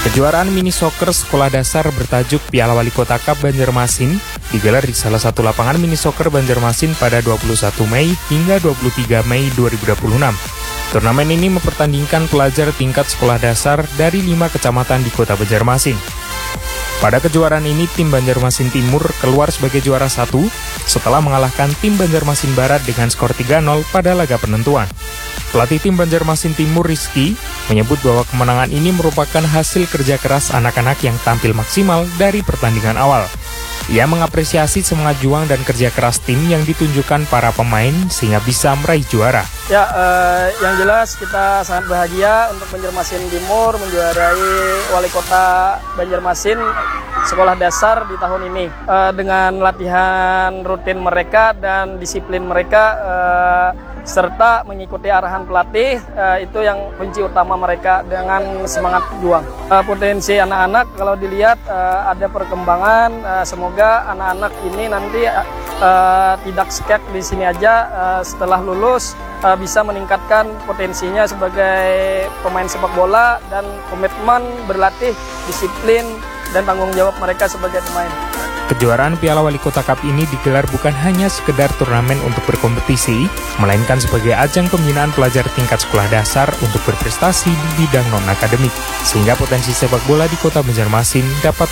Kejuaraan mini soccer sekolah dasar bertajuk Piala Wali Kota Cup Banjarmasin digelar di salah satu lapangan mini soccer Banjarmasin pada 21 Mei hingga 23 Mei 2026. Turnamen ini mempertandingkan pelajar tingkat sekolah dasar dari 5 kecamatan di kota Banjarmasin. Pada kejuaraan ini, tim Banjarmasin Timur keluar sebagai juara 1 setelah mengalahkan tim Banjarmasin Barat dengan skor 3-0 pada laga penentuan. Pelatih tim Banjarmasin Timur Rizky menyebut bahwa kemenangan ini merupakan hasil kerja keras anak-anak yang tampil maksimal dari pertandingan awal. Ia mengapresiasi semangat juang dan kerja keras tim yang ditunjukkan para pemain sehingga bisa meraih juara. Ya, yang jelas kita sangat bahagia untuk Banjarmasin Timur menjuarai Wali Kota Banjarmasin sekolah dasar di tahun ini. Dengan latihan rutin mereka dan disiplin mereka serta mengikuti arahan pelatih, itu yang kunci utama mereka dengan semangat juang. Potensi anak-anak kalau dilihat ada perkembangan, semoga anak-anak ini nanti tidak skek di sini aja, setelah lulus bisa meningkatkan potensinya sebagai pemain sepak bola dan komitmen berlatih, disiplin dan tanggung jawab mereka sebagai pemain. Kejuaraan Piala Wali Kota Cup ini digelar bukan hanya sekedar turnamen untuk berkompetisi, melainkan sebagai ajang pembinaan pelajar tingkat sekolah dasar untuk berprestasi di bidang non-akademik, sehingga potensi sepak bola di kota Banjarmasin dapat